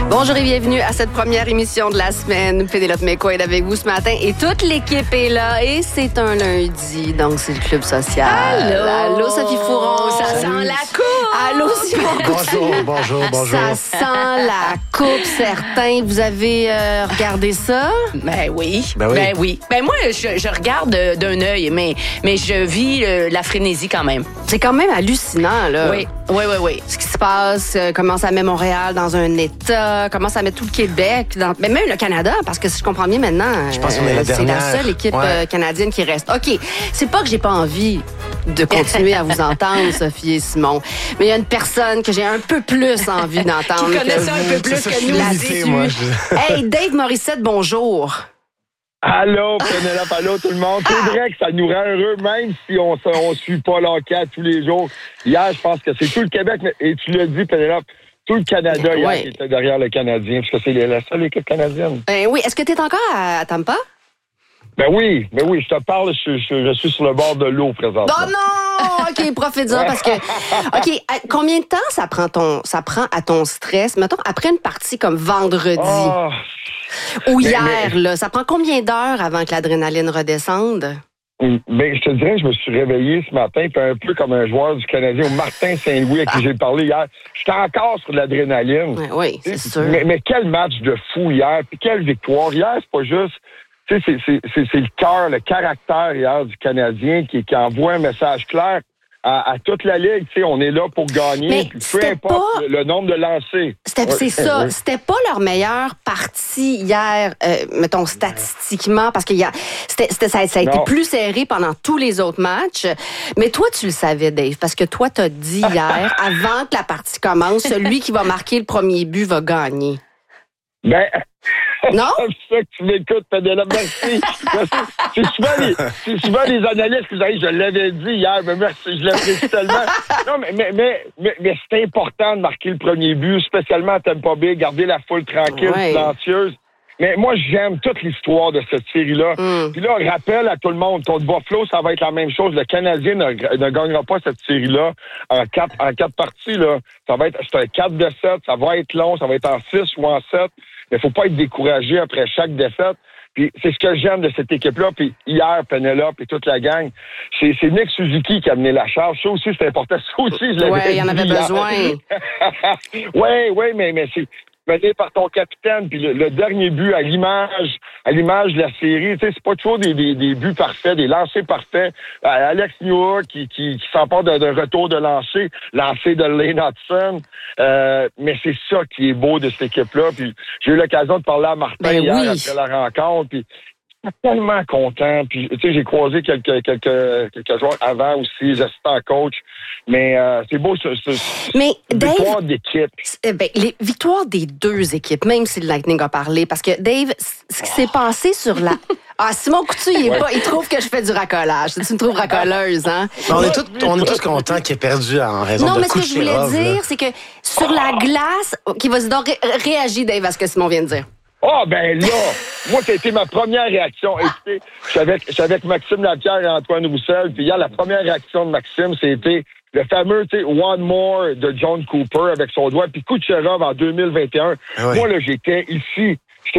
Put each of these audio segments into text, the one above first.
Bonjour et bienvenue à cette première émission de la semaine. Pénélope McCoy est avec vous ce matin et toute l'équipe est là. Et c'est un lundi, donc c'est le Club social. Allô, Sophie Fouron. Ça sent la coupe. Allô, Simon. Bonjour. Ça sent la coupe, certains. Vous avez regardé ça? Ben oui. Ben oui. Ben moi, je regarde d'un œil, mais je vis la frénésie quand même. C'est quand même hallucinant, là. Oui. Ce qui se passe, comment ça met Montréal dans un état, comment ça met tout le Québec, mais même le Canada, parce que si je comprends bien maintenant, je pense qu'on est la c'est la dernière. seule équipe canadienne qui reste. OK, c'est pas que j'ai pas envie de continuer à vous entendre, Sophie et Simon, mais il y a une personne que j'ai un peu plus envie d'entendre. Qui connaît ça un peu plus que nous là-dessus. Hey, Dave Morissette, bonjour. Allô, Pénélope, allô tout le monde. C'est vrai que ça nous rend heureux, même si on suit pas l'hockey tous les jours. Hier, je pense que c'est tout le Québec, et tu l'as dit, Pénélope, tout le Canada hier qui était derrière le Canadien, parce que c'est la seule équipe canadienne. Oui, est-ce que tu es encore à Tampa? Ben oui, je te parle, je suis sur le bord de l'eau présentement. Oh non! OK, profite-en parce que... OK, combien de temps ça prend à ton stress, mettons, après une partie comme vendredi ou hier, là, ça prend combien d'heures avant que l'adrénaline redescende? Ben, je te dirais, je me suis réveillé ce matin, puis un peu comme un joueur du Canadien, au Martin Saint-Louis, avec qui j'ai parlé hier. J'étais encore sur de l'adrénaline. Oui, c'est sûr. Mais quel match de fou hier, puis quelle victoire. Hier, c'est pas juste... Tu sais, c'est le cœur, le caractère hier du Canadien qui envoie un message clair à toute la Ligue. Tu sais, on est là pour gagner, puis peu importe le nombre de lancers. C'est ça. C'était pas leur meilleure partie hier, mettons, statistiquement, parce que ça a été plus serré pendant tous les autres matchs. Mais toi, tu le savais, Dave, parce que toi, t'as dit hier, avant que la partie commence, celui qui va marquer le premier but va gagner. Ben... Non? C'est ça que tu m'écoutes, Pénélope, merci. C'est souvent les analystes qui disent, je l'avais dit hier, mais merci, je l'apprécie tellement. Non, mais c'est important de marquer le premier but, spécialement à Tampa Bay, garder la foule tranquille, silencieuse. Mais moi, j'aime toute l'histoire de cette série-là. Puis là, rappelle à tout le monde, contre Buffalo, ça va être la même chose. Le Canadien ne gagnera pas cette série-là en quatre parties. Là. Ça va être un 4-7, ça va être long, ça va être en 6 ou en 7. Mais il faut pas être découragé après chaque défaite. Puis c'est ce que j'aime de cette équipe-là. Puis hier, Pénélope et toute la gang, c'est Nick Suzuki qui a mené la charge. Ça aussi, c'est important. Ça aussi, je l'avais dit. Oui, il y en avait besoin. Oui, mais c'est mené par ton capitaine. Puis le dernier but à l'image de la série, tu sais, c'est pas toujours des buts parfaits, des lancers parfaits. Alex Newhook qui s'empare d'un retour de lancé de Lane Hudson. Mais c'est ça qui est beau de cette équipe-là. Puis j'ai eu l'occasion de parler à Martin hier après la rencontre. Puis je suis tellement content. Puis, tu sais, j'ai croisé quelques joueurs avant aussi, j'assistais coach. Mais c'est beau, mais Dave, victoire d'équipe. Les victoires des deux équipes, même si le Lightning a parlé, parce que Dave, ce qui s'est passé sur la... Ah, Simon Coutu, il trouve que je fais du racolage. Tu me trouves racoleuse, hein? On est tous contents qu'il ait perdu en raison de Non, mais ce que Kucherov, je voulais dire, c'est que sur la glace... OK, vas-y donc, réagis, Dave, à ce que Simon vient de dire. Ah, ben là, moi, ça a été ma première réaction. Écoutez, je suis avec Maxime Lapierre et Antoine Roussel, puis hier, la première réaction de Maxime, c'était le fameux, tu sais, One More de John Cooper avec son doigt, puis Kucherov en 2021. Ah oui. Moi, là, j'étais ici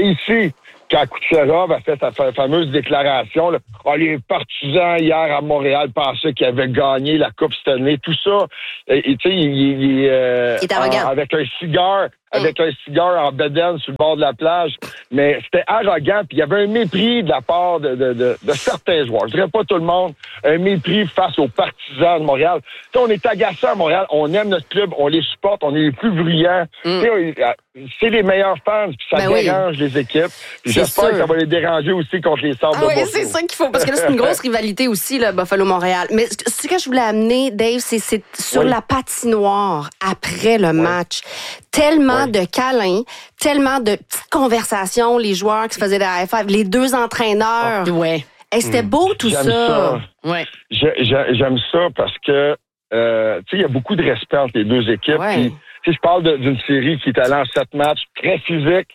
quand Kucherov a fait sa fameuse déclaration. Là, les partisans hier à Montréal pensaient qu'il avait gagné la Coupe Stanley. Tout ça, tu sais, il est avec un cigare. Avec un cigare en bedaine sur le bord de la plage. Mais c'était arrogant, puis il y avait un mépris de la part de certains joueurs. Je dirais pas tout le monde, un mépris face aux partisans de Montréal. Tu sais, on est agacés à Montréal, on aime notre club, on les supporte, on est les plus bruyants. C'est les meilleurs fans, puis ça dérange les équipes. Puis j'espère que ça va les déranger aussi contre les Sabres de Buffalo. Oui, c'est ça qu'il faut, parce que là, c'est une grosse rivalité aussi, là, Buffalo-Montréal. Mais ce que je voulais amener, Dave, c'est sur la patinoire après le match. Tellement de câlins, tellement de petites conversations, les joueurs qui se faisaient des high-five, les deux entraîneurs. C'était beau tout ça. Ouais. J'aime ça parce que, tu sais, il y a beaucoup de respect entre les deux équipes. Puis, je parle d'une série qui est allée en 7 matchs, très physique.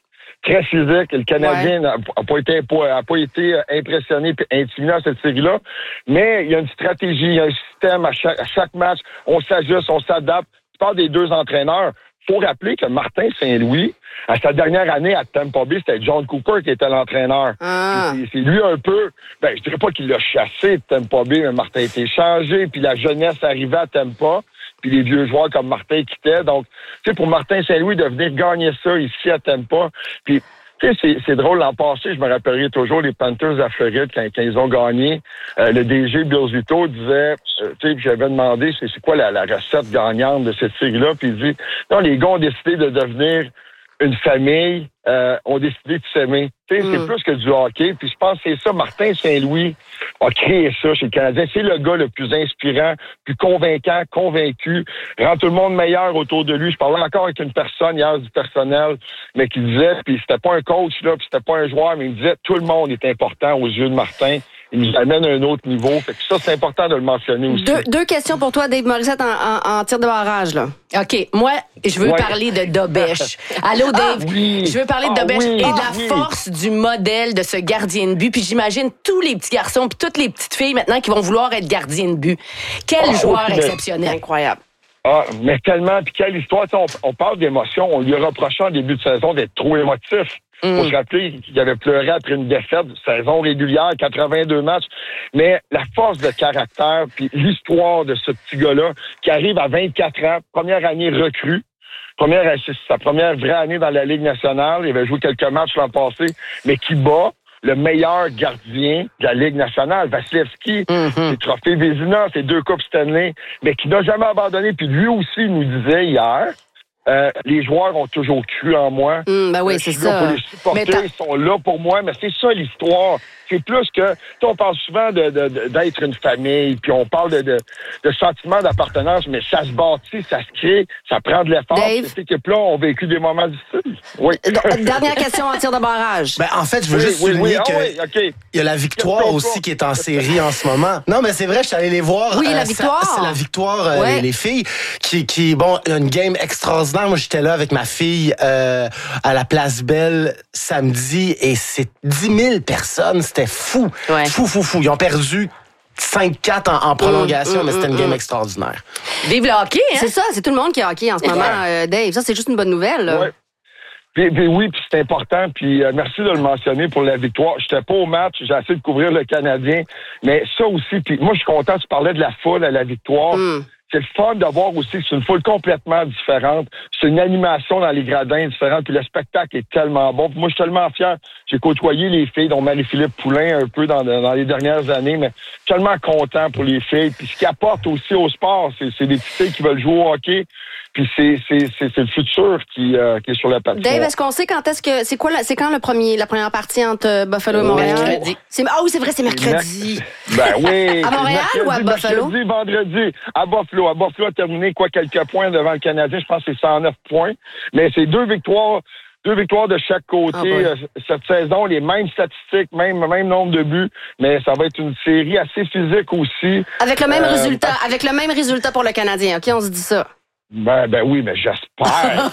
Le Canadien n'a pas été impressionné et intimidé dans cette série-là. Mais il y a une stratégie, il y a un système à chaque match. On s'ajuste, on s'adapte. Tu parles des deux entraîneurs. faut rappeler que Martin Saint-Louis, à sa dernière année à Tampa Bay, c'était John Cooper qui était l'entraîneur. C'est lui un peu, je dirais pas qu'il l'a chassé de Tampa Bay, mais Martin a été changé, puis la jeunesse arrivait à Tampa, puis les vieux joueurs comme Martin quittaient. Donc, tu sais, pour Martin Saint-Louis de venir gagner ça ici à Tampa, puis tu sais, c'est drôle, l'an passé, je me rappellerai toujours les Panthers à Floride quand ils ont gagné. Le DG Bill Zito disait, tu sais, j'avais demandé c'est quoi la recette gagnante de cette série-là, puis il dit, non, les gars ont décidé de devenir une famille, ont décidé de s'aimer. Tu sais, c'est plus que du hockey, puis je pense que c'est ça, Martin Saint-Louis a créé ça chez le Canadien. C'est le gars le plus inspirant, plus convaincant, convaincu, rend tout le monde meilleur autour de lui. Je parlais encore avec une personne hier du personnel, mais qui disait, puis c'était pas un coach, là, puis c'était pas un joueur, mais il me disait, tout le monde est important aux yeux de Martin. Il nous amène à un autre niveau. Fait que ça, c'est important de le mentionner aussi. Deux questions pour toi, Dave Morissette, en tir de barrage, là. OK. Moi, je veux parler de Dobèche. Allô, Dave? Oui. Je veux parler de Dobèche et de la force du modèle de ce gardien de but. Puis j'imagine tous les petits garçons puis toutes les petites filles maintenant qui vont vouloir être gardiens de but. Quel joueur exceptionnel. Incroyable. Ah, mais tellement, puis quelle histoire. On parle d'émotion. On lui reprochait en début de saison d'être trop émotif. Faut se rappeler qu'il avait pleuré après une défaite, saison régulière, 82 matchs. Mais la force de caractère, puis l'histoire de ce petit gars-là, qui arrive à 24 ans, première année recrue, c'est sa première vraie année dans la Ligue nationale. Il avait joué quelques matchs l'an passé, mais qui bat le meilleur gardien de la Ligue nationale, Vasilevski, ses trophées Vézina, ses 2 Coupes Stanley, mais qui n'a jamais abandonné. Puis lui aussi, il nous disait hier, les joueurs ont toujours cru en moi. Ben oui, c'est ça. Pour les supporters, ils sont là pour moi, mais c'est ça l'histoire. C'est plus que, on parle souvent d'être une famille, puis on parle de sentiment d'appartenance, mais ça se bâtit, ça se crée, ça prend de l'effort. Cette équipe-là ont vécu des moments difficiles. Oui. Dernière question en tir de barrage. Ben, en fait, je veux juste souligner qu'il y a la victoire aussi qui est en série en ce moment. Non, mais c'est vrai, je suis allé les voir. Oui, la victoire. C'est la victoire, les filles, qui bon, une game extraordinaire. Moi, j'étais là avec ma fille à la Place Belle samedi, et c'est 10 000 personnes. C'était fou. Ouais. Fou. Ils ont perdu 5-4 en prolongation, mais c'était une game extraordinaire. Vive le hockey, hein? C'est ça, c'est tout le monde qui a hockey en ce moment, Dave. Ça, c'est juste une bonne nouvelle. Oui. Puis c'est important, puis merci de le mentionner pour la victoire. J'étais pas au match, j'ai essayé de couvrir le Canadien, mais ça aussi, puis moi, je suis content, tu parlais de la foule à la victoire. C'est le fun de voir aussi que c'est une foule complètement différente. C'est une animation dans les gradins différente. Puis le spectacle est tellement bon. Puis moi, je suis tellement fier. J'ai côtoyé les filles, dont Marie-Philippe Poulain, un peu dans les dernières années, mais je suis tellement content pour les filles. Puis ce qu'ils apportent aussi au sport, c'est des petites filles qui veulent jouer au hockey. Puis c'est le futur qui est sur la patinoire. Dave, est-ce qu'on sait quand est-ce que c'est quand la première partie entre Buffalo et Montréal? Mercredi. Oui, c'est vrai, c'est mercredi. Ben oui. À Montréal ou à Buffalo? Vendredi, à Buffalo. À Buffalo a terminé quelques points devant le Canadien. Je pense que c'est 109 points. Mais c'est 2 victoires de chaque côté cette saison, les mêmes statistiques, même nombre de buts, mais ça va être une série assez physique aussi. Avec le même résultat pour le Canadien, OK, on se dit ça. Ben oui, mais j'espère.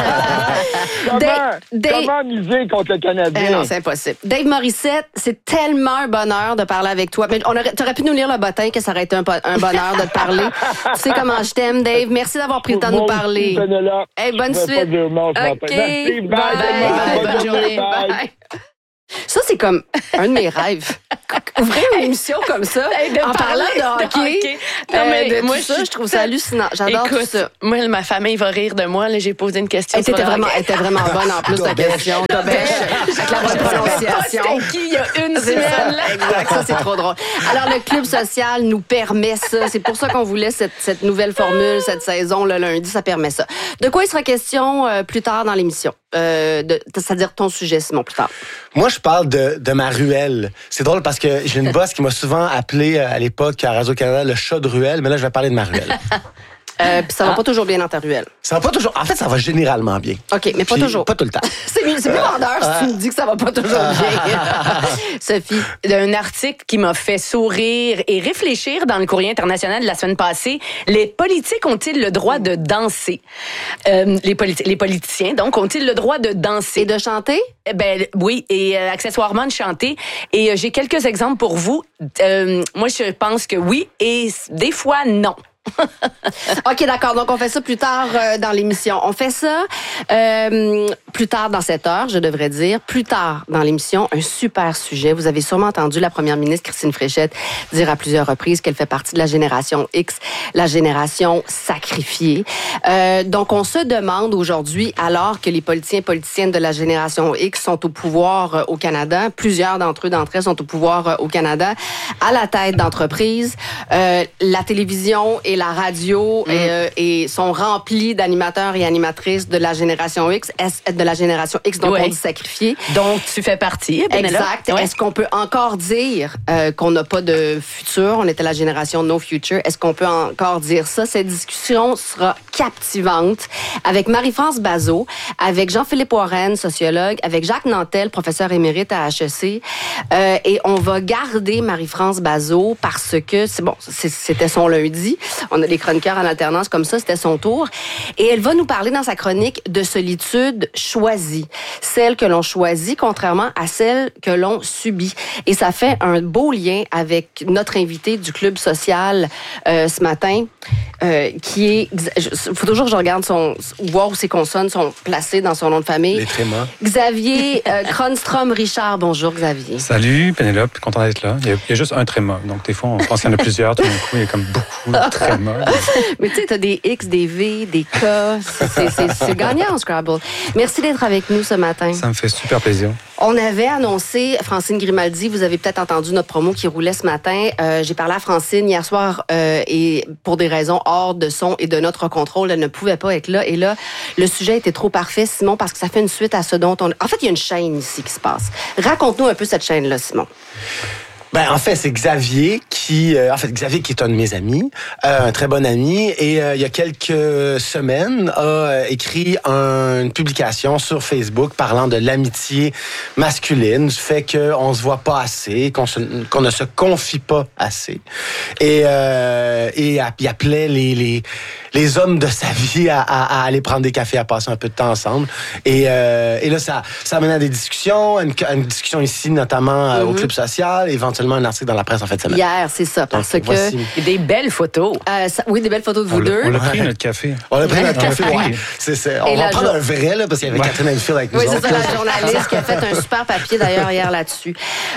Comment miser contre le Canadien? Non, c'est impossible. Dave Morissette, c'est tellement un bonheur de parler avec toi. Mais t'aurais pu nous lire le bottin, que ça aurait été un bonheur de te parler. Tu sais comment je t'aime, Dave. Merci d'avoir pris le temps de nous parler. Hey, bonne suite. OK. Merci. Bye. Bonne journée. Bye. Ça, c'est comme un de mes rêves. Ouvrir une émission comme ça, en parlant de hockey. Non, mais moi, je trouve ça hallucinant. J'adore tout ça. Moi, ma famille va rire de moi. Là, j'ai posé une question. Elle était vraiment bonne en plus, ta question. Avec la bonne prononciation. C'était qui il y a une semaine? Exact, ça, c'est trop drôle. Alors, le Club social nous permet ça. C'est pour ça qu'on voulait cette nouvelle formule, cette saison, le lundi, ça permet ça. De quoi il sera question plus tard dans l'émission? C'est-à-dire ton sujet, Simon, plus tard. Moi, je parle de ma ruelle. C'est drôle parce que j'ai une boss qui m'a souvent appelé à l'époque à Radio-Canada le chat de ruelle, mais là, je vais parler de ma ruelle. Puis ça va pas toujours bien dans ta ruelle. Ça va pas toujours. En fait, ça va généralement bien. OK, mais pas toujours. Pas tout le temps. C'est plus vendeur si tu me dis que ça va pas toujours bien. Sophie. Un article qui m'a fait sourire et réfléchir dans le Courrier international de la semaine passée. Les politiques ont-ils le droit de danser? Les politiciens, donc, ont-ils le droit de danser? Et de chanter? Ben oui, et accessoirement de chanter. Et j'ai quelques exemples pour vous. Moi, je pense que oui, et des fois, non. OK, d'accord. Donc, on fait ça plus tard dans l'émission. On fait ça plus tard dans cette heure, je devrais dire. Plus tard dans l'émission, un super sujet. Vous avez sûrement entendu la première ministre, Christine Fréchette, dire à plusieurs reprises qu'elle fait partie de la génération X, la génération sacrifiée. Donc, on se demande aujourd'hui, alors que les politiciens et politiciennes de la génération X sont au pouvoir au Canada, plusieurs d'entre elles sont au pouvoir au Canada, à la tête d'entreprises, la télévision et la radio et sont remplis d'animateurs et animatrices de la génération X, dont on dit sacrifiés. Donc, tu fais partie, Pénélope. Exact. Ouais. Est-ce qu'on peut encore dire qu'on n'a pas de futur? On était la génération no future. Est-ce qu'on peut encore dire ça? Cette discussion sera captivante avec Marie-France Bazot, avec Jean-Philippe Warren, sociologue, avec Jacques Nantel, professeur émérite à HEC. Et on va garder Marie-France Bazot parce que, c'était son lundi. On a des chroniqueurs en alternance comme ça, c'était son tour. Et elle va nous parler dans sa chronique de solitude choisie. Celle que l'on choisit, contrairement à celle que l'on subit. Et ça fait un beau lien avec notre invité du Club social ce matin, qui est... Il faut toujours que je regarde voir où ces consonnes sont placées dans son nom de famille. Les trémas. Xavier Kronstrom-Richard. Bonjour, Xavier. Salut, Pénélope. Content d'être là. Il y a juste un tréma. Donc, des fois, on pense qu'il y en a plusieurs. Tout d'un coup, il y a comme beaucoup de trémas. Mais tu sais, t'as des X, des V, des K. C'est gagnant en Scrabble. Merci d'être avec nous ce matin. Ça me fait super plaisir. On avait annoncé, Francine Grimaldi, vous avez peut-être entendu notre promo qui roulait ce matin. J'ai parlé à Francine hier soir et pour des raisons hors de son et de notre contrôle, elle ne pouvait pas être là. Et là, le sujet était trop parfait, Simon, parce que ça fait une suite à ce dont on... En fait, il y a une chaîne ici qui se passe. Raconte-nous un peu cette chaîne-là, Simon. Ben, en fait, c'est Xavier qui est un de mes amis, un très bon ami, et il y a quelques semaines a écrit une publication sur Facebook parlant de l'amitié masculine, du fait qu'on se voit pas assez, qu'on ne se confie pas assez, et il appelait les hommes de sa vie à aller prendre des cafés, à passer un peu de temps ensemble, et là ça amène à des discussions, une discussion ici notamment au Club social, éventuellement un article dans la presse en fait semaine. Hier, c'est ça, parce que... Voici. Des belles photos. Oui, des belles photos de vous deux. On a pris notre café. On a pris notre café, ouais. On va prendre un vrai, là, parce qu'il y avait Catherine Enfield avec nous autres. Oui, c'est ça, la journaliste qui a fait un super papier d'ailleurs hier là-dessus.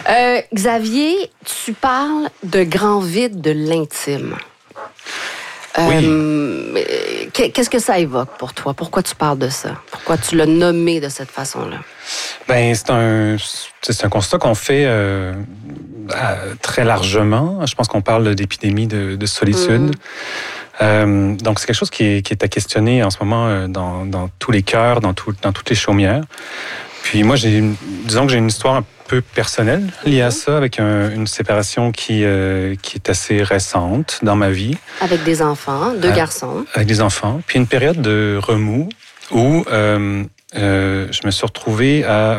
Xavier, tu parles de grand vide de l'intime. Oui. Qu'est-ce que ça évoque pour toi? Pourquoi tu parles de ça? Pourquoi tu l'as nommé de cette façon-là? Ben, c'est un constat qu'on fait très largement. Je pense qu'on parle d'épidémie de solitude. Donc, c'est quelque chose qui est à questionner en ce moment dans tous les cœurs, dans toutes les chaumières. Puis moi, disons que j'ai une histoire un peu personnelle liée à ça, avec une séparation qui est assez récente dans ma vie. Avec des enfants, 2 garçons. Avec des enfants. Puis une période de remous où je me suis retrouvé à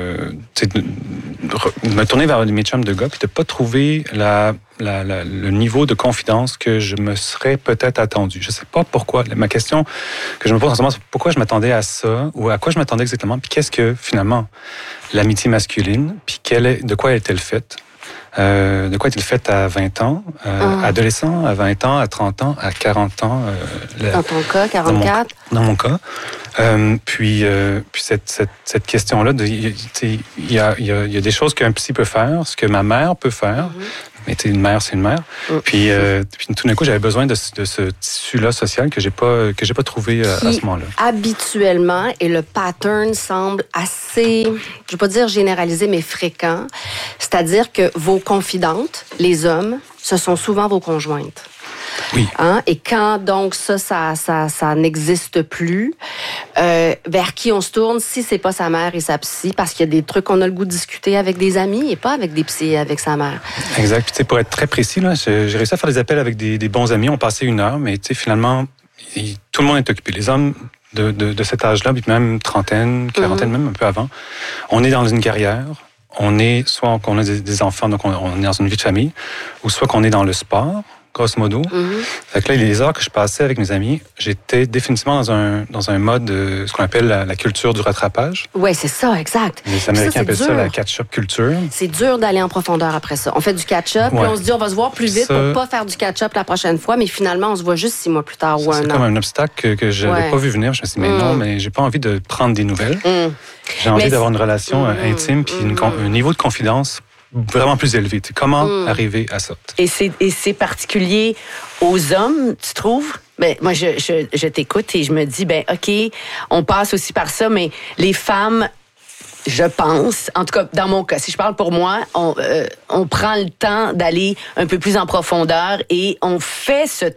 me tourner vers mes chums de gars puis de pas trouver le niveau de confidence que je me serais peut-être attendu. Je sais pas pourquoi. Ma question que je me pose en ce moment, c'est pourquoi je m'attendais à ça ou à quoi je m'attendais exactement, puis qu'est-ce que finalement l'amitié masculine, puis de quoi est-elle faite? De quoi est-elle faite à 20 ans, adolescent, à 20 ans, à 30 ans, à 40 ans? Dans ton cas, 44? Dans mon cas. Puis cette question-là, il y a des choses qu'un psy peut faire, ce que ma mère peut faire. Mais une mère, c'est une mère. Puis tout d'un coup, j'avais besoin de ce tissu-là social que j'ai pas trouvé à ce moment-là. Habituellement, et le pattern semble assez, je vais pas dire généralisé, mais fréquent. C'est-à-dire que vos confidentes, les hommes, ce sont souvent vos conjointes. Oui. Et quand donc ça n'existe plus, vers qui on se tourne si c'est pas sa mère et sa psy, parce qu'il y a des trucs qu'on a le goût de discuter avec des amis et pas avec des psys et avec sa mère. Exact. Puis, pour être très précis, là, j'ai réussi à faire des appels avec des bons amis. On passait 1 heure, mais finalement, tout le monde est occupé. Les hommes de cet âge-là, puis même trentaine, quarantaine, même un peu avant, on est dans une carrière. On est soit qu'on a des enfants, donc on est dans une vie de famille, ou soit qu'on est dans le sport, grosso modo. Fait que là, les heures que je passais avec mes amis, j'étais définitivement dans un mode, ce qu'on appelle la culture du rattrapage. Oui, c'est ça, exact. Les Américains appellent ça la catch-up culture. C'est dur d'aller en profondeur après ça. On fait du catch-up, puis on se dit on va se voir plus vite pour pas faire du catch-up la prochaine fois, mais finalement, on se voit juste 6 mois plus tard ou un an. C'est comme un obstacle que je n'avais pas vu venir. Je me suis dit, mais non, mais j'ai pas envie de prendre des nouvelles. J'ai envie d'avoir une relation intime puis un niveau de confidence vraiment plus élevé. Comment arriver à ça? Et c'est particulier aux hommes, tu trouves? Ben, moi, je t'écoute et je me dis, ben OK, on passe aussi par ça, mais les femmes, je pense, en tout cas, dans mon cas, si je parle pour moi, on prend le temps d'aller un peu plus en profondeur et on fait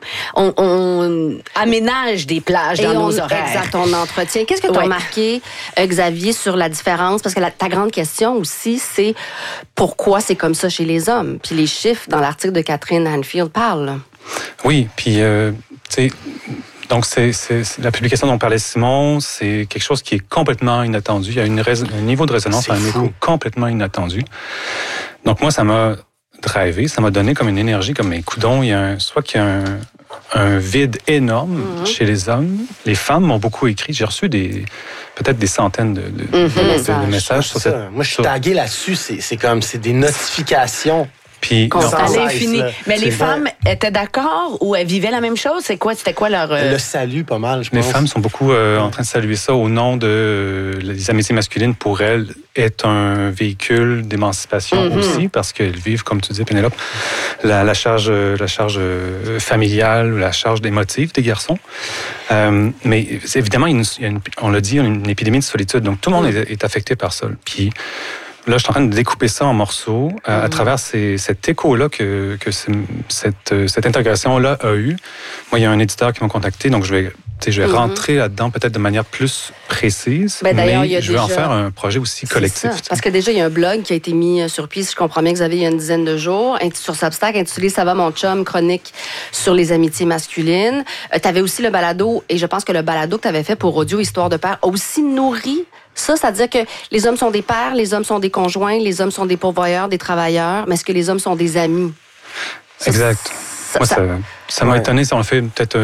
on aménage des plages dans nos horaires. Exact, on entretient. Qu'est-ce que tu as remarqué, Xavier, sur la différence? Parce que ta grande question aussi, c'est pourquoi c'est comme ça chez les hommes? Puis les chiffres dans l'article de Catherine Hanfield parlent. Oui, puis, tu sais... Donc, c'est la publication dont parlait Simon, c'est quelque chose qui est complètement inattendu. Il y a un niveau de résonance, un écho complètement inattendu. Donc, moi, ça m'a drivé, ça m'a donné comme une énergie, comme, coudonc, soit qu'il y a un vide énorme chez les hommes. Les femmes m'ont beaucoup écrit. J'ai reçu peut-être des centaines de messages sur cette... Moi, je suis tagué là-dessus. C'est des notifications. Puis, à l'infini. Mais les femmes étaient d'accord ou elles vivaient la même chose? C'était quoi leur... Le salut, pas mal, je pense. Les femmes sont beaucoup en train de saluer ça au nom les amitiés masculines. Pour elles, est un véhicule d'émancipation aussi, parce qu'elles vivent, comme tu dis, Pénélope, la charge familiale ou la charge émotive des garçons. Mais évidemment, on l'a dit, il y a une épidémie de solitude. Donc, tout le monde est affecté par ça. Puis, là, je suis en train de découper ça en morceaux à travers cet écho-là que cette intégration-là a eu. Moi, il y a un éditeur qui m'a contacté, donc je vais rentrer là-dedans peut-être de manière plus précise, mais je vais en faire un projet aussi collectif. Parce que déjà, il y a un blog qui a été mis sur pied, si je comprends bien, Xavier, il y a une dizaine de jours, sur Substack, intitulé « Ça va, mon chum », chronique sur les amitiés masculines. Tu avais aussi le balado, et je pense que le balado que tu avais fait pour Audio Histoire de Père a aussi nourri ça, c'est-à-dire que les hommes sont des pères, les hommes sont des conjoints, les hommes sont des pourvoyeurs, des travailleurs, mais est-ce que les hommes sont des amis? Exact. Moi, ça m'a étonné. On a fait peut-être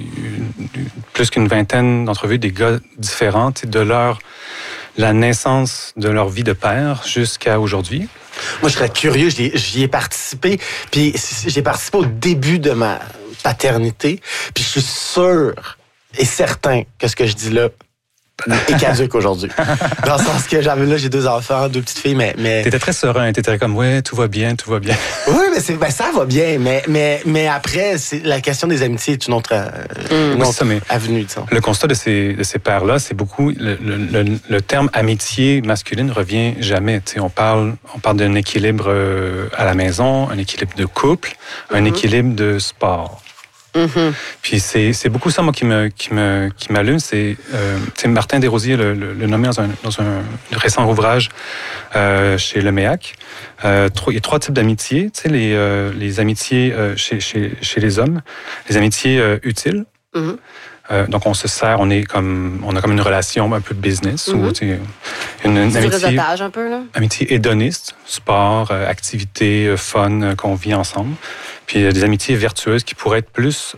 plus qu'une vingtaine d'entrevues des gars différents, de la naissance de leur vie de père jusqu'à aujourd'hui. Moi, je serais curieux. J'y ai participé. Puis j'ai participé au début de ma paternité. Puis je suis sûr et certain que ce que je dis là est caduque aujourd'hui. Dans le sens que j'ai 2 enfants, 2 petites filles, mais... T'étais très serein, t'étais comme, ouais, tout va bien. Oui, mais ça va bien, mais après, la question des amitiés est une autre avenue, disons. Le constat de ces pères-là, c'est beaucoup, le terme amitié masculine revient jamais. On parle d'un équilibre à la maison, un équilibre de couple, un équilibre de sport. Puis c'est beaucoup ça, moi, qui m'allume. C'est Martin Desrosiers le nommé dans un récent ouvrage chez Le Méac. Il y a 3 types d'amitiés. Les amitiés chez les hommes, les amitiés utiles. Donc, on se sert, on a comme une relation un peu business. Ou, une amitié, réseautage un peu, là. Amitié hédoniste, sport, activité, fun qu'on vit ensemble. Puis des amitiés vertueuses qui pourraient être plus...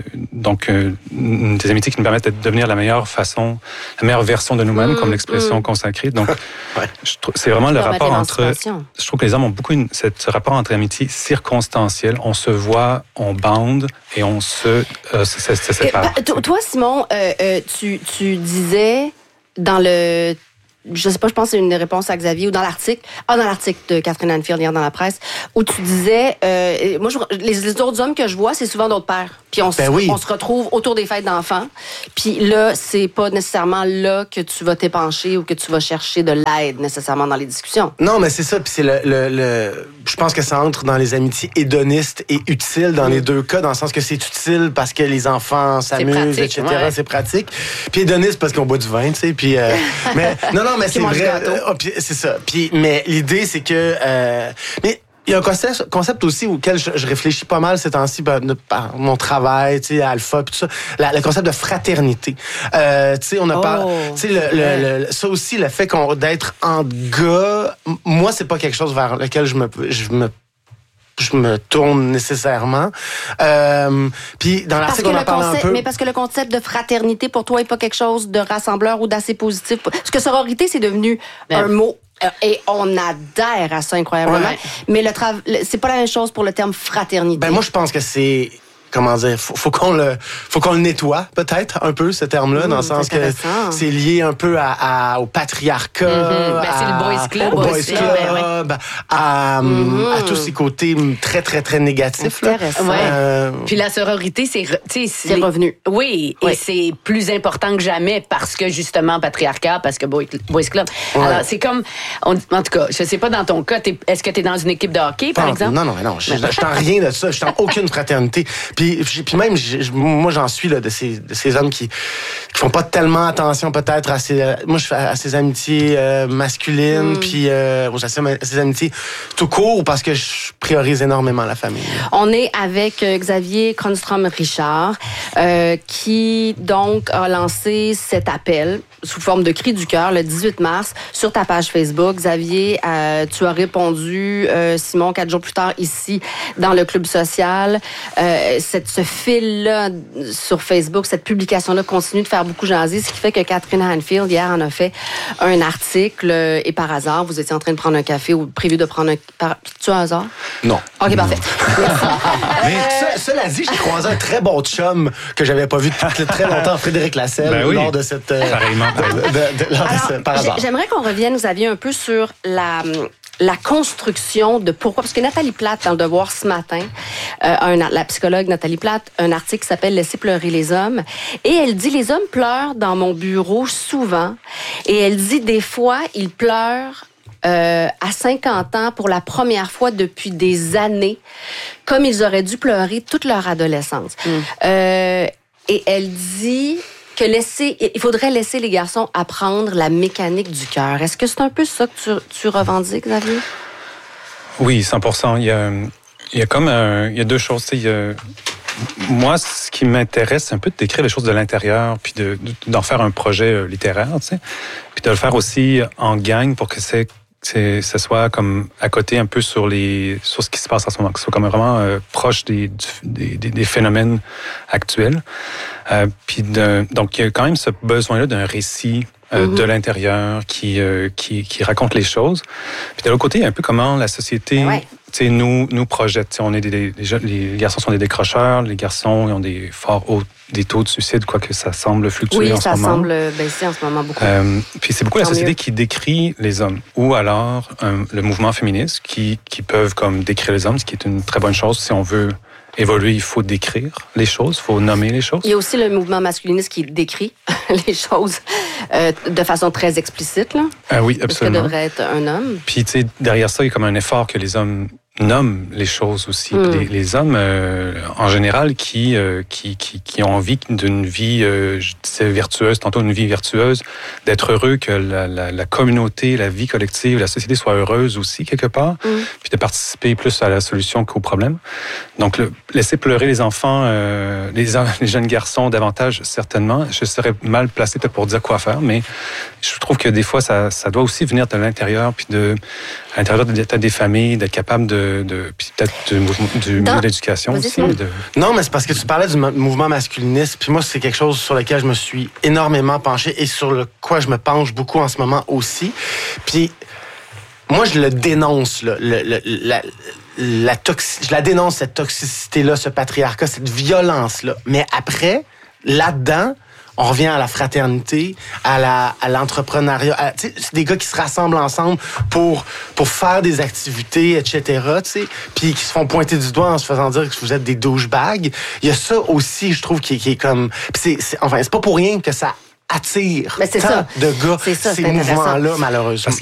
des amitiés qui nous permettent de devenir la meilleure version de nous-mêmes, comme l'expression consacrée. Donc, c'est vraiment le rapport entre... Je trouve que les hommes ont beaucoup ce rapport entre amitié circonstancielle. On se voit, on bande et on se sépare. Toi, Simon, tu disais dans le... Je sais pas, je pense que c'est une réponse à Xavier ou dans l'article de Catherine Hanfield hier dans la presse, où tu disais, moi, les autres hommes que je vois, c'est souvent d'autres pères. Puis on se retrouve autour des fêtes d'enfants. Puis là, c'est pas nécessairement là que tu vas t'épancher ou que tu vas chercher de l'aide nécessairement dans les discussions. Non, mais c'est ça. Puis c'est je pense que ça entre dans les amitiés hédonistes et utiles dans les 2 cas, dans le sens que c'est utile parce que les enfants s'amusent, etc. Ouais. C'est pratique. Puis hédoniste parce qu'on boit du vin, tu sais. Puis mais non, mais c'est vrai. C'est ça. Puis mais l'idée, c'est que mais il y a un concept aussi auquel je réfléchis pas mal ces temps-ci par mon travail, tu sais, Alpha, puis tout ça, le concept de fraternité. Tu sais, on a pas, tu sais, ça aussi, le fait d'être en gars, moi, c'est pas quelque chose vers lequel je me je me tourne nécessairement. Puis dans l'article, on en parle un peu. Mais parce que le concept de fraternité, pour toi, n'est pas quelque chose de rassembleur ou d'assez positif. Parce que sororité, c'est devenu un mot. Et on adhère à ça incroyablement. Ouais. Mais c'est pas la même chose pour le terme fraternité. Ben moi, je pense que c'est... Comment dire, faut qu'on le nettoie peut-être un peu ce terme-là, dans le sens que c'est lié un peu au patriarcat, c'est le boys club, au boys club, à tous ces côtés très très très négatifs. Puis la sororité, c'est revenu. Oui, et c'est plus important que jamais parce que justement patriarcat, parce que boys club. Ouais. Alors c'est comme, en tout cas, je sais pas dans ton cas, est-ce que t'es dans une équipe de hockey par exemple? Non, je suis en rien de ça, je suis en aucune fraternité. Puis même, moi, j'en suis là, de ces hommes qui font pas tellement attention peut-être à ces amitiés masculines, puis à ces amitiés tout court, parce que je priorise énormément la famille. On est avec Xavier Cronstrom-Richard, qui donc a lancé cet appel sous forme de cri du cœur le 18 mars sur ta page Facebook. Xavier, tu as répondu, Simon, 4 jours plus tard ici dans le Club social. Ce fil-là sur Facebook, cette publication-là continue de faire beaucoup jaser, ce qui fait que Catherine Hanfield, hier, en a fait un article et par hasard, vous étiez en train de prendre un café ou prévu de prendre C'est-tu un hasard? Non. OK, parfait. Mais cela dit, j'ai croisé un très bon chum que j'avais pas vu depuis très longtemps, Frédéric Lasselle, lors de cette... par hasard. J'aimerais qu'on revienne, Xavier, un peu sur la construction de pourquoi. Parce que Nathalie Plate, dans Le Devoir ce matin, la psychologue Nathalie Plate, un article qui s'appelle « Laisser pleurer les hommes ». Et elle dit « Les hommes pleurent dans mon bureau souvent. » Et elle dit « Des fois, ils pleurent à 50 ans pour la première fois depuis des années, comme ils auraient dû pleurer toute leur adolescence. » Et elle dit... il faudrait laisser les garçons apprendre la mécanique du cœur. Est-ce que c'est un peu ça que tu revendiques, Xavier? Oui, 100%. Il y a deux choses. Moi, ce qui m'intéresse, c'est un peu de décrire les choses de l'intérieur, puis d'en faire un projet littéraire, puis de le faire aussi en gang pour que ça soit comme à côté un peu sur ce qui se passe en ce moment, que ce soit comme vraiment proche des phénomènes actuels. Donc il y a quand même ce besoin-là d'un récit de l'intérieur qui raconte les choses. Puis de l'autre côté, il y a un peu comment la société nous projette. On est les garçons sont des décrocheurs, les garçons ils ont des taux de suicide, quoique ça semble fluctuer en ce moment. Oui, ça semble baisser en ce moment beaucoup. Puis c'est beaucoup la société qui décrit les hommes. Ou alors le mouvement féministe qui peuvent comme décrire les hommes, ce qui est une très bonne chose. Si on veut évoluer, il faut décrire les choses, il faut nommer les choses. Il y a aussi le mouvement masculiniste qui décrit les choses de façon très explicite. Là, oui, absolument. Ce que devrait être un homme. Puis derrière ça, il y a comme un effort que les hommes nomment les choses aussi. Les hommes, en général, qui ont envie d'une vie, je disais vertueuse, tantôt une vie vertueuse, d'être heureux, que la communauté, la vie collective, la société soit heureuse aussi, quelque part, puis de participer plus à la solution qu'au problème. Donc, laisser pleurer les enfants, les jeunes garçons davantage, certainement. Je serais mal placé peut-être pour dire quoi faire, mais je trouve que des fois, ça doit aussi venir de l'intérieur, puis à l'intérieur des familles, d'être capable puis peut-être du milieu de l'éducation aussi. Non, mais c'est parce que tu parlais du mouvement masculiniste, puis moi, c'est quelque chose sur lequel je me suis énormément penché et sur quoi je me penche beaucoup en ce moment aussi. Puis moi, je le dénonce, je la dénonce, cette toxicité-là, ce patriarcat, cette violence-là. Mais après, là-dedans, on revient à la fraternité, à l'entrepreneuriat. C'est des gars qui se rassemblent ensemble pour faire des activités, etc. Puis qui se font pointer du doigt en se faisant dire que vous êtes des douchebags. Il y a ça aussi, je trouve, qui est comme... Enfin, c'est pas pour rien que ça attire tant de gars, ces mouvements-là, malheureusement.